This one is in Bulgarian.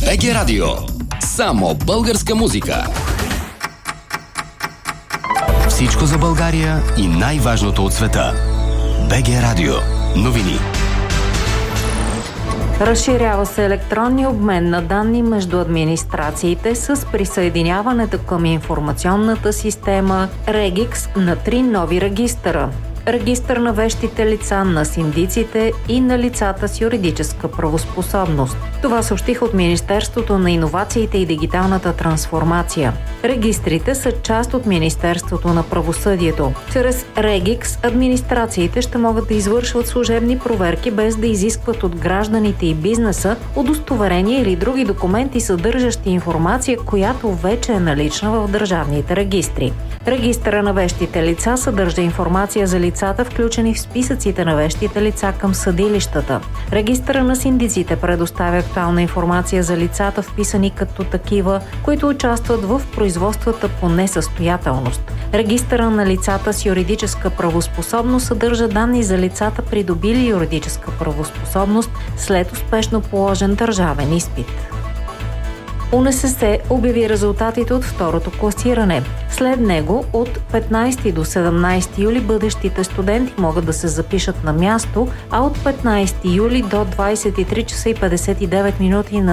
БГ Радио. Само българска музика. Всичко за България и най-важното от света. БГ Радио. Новини. Разширява се електронния обмен на данни между администрациите с присъединяването към информационната система Регикс на 3 нови регистъра. Регистър на вещите лица, на синдиците и на лицата с юридическа правоспособност. Това съобщиха от Министерството на иновациите и дигиталната трансформация. Регистрите са част от Министерството на правосъдието. Чрез Регикс администрациите ще могат да извършват служебни проверки без да изискват от гражданите и бизнеса удостоверения или други документи, съдържащи информация, която вече е налична в държавните регистри. Регистъра на вещите лица съдържа информация за лицата, включени в списъците на вещите лица към съдилищата. Регистъра на синдиците предоставя актуална информация за лицата, вписани като такива, които участват в производствата по несъстоятелност. Регистъра на лицата с юридическа правоспособност съдържа данни за лицата, придобили юридическа правоспособност след успешно положен държавен изпит. УНСС обяви резултатите от второто класиране. След него от 15 до 17 юли бъдещите студенти могат да се запишат на място, а от 15 юли до 23 часа и 59 минути на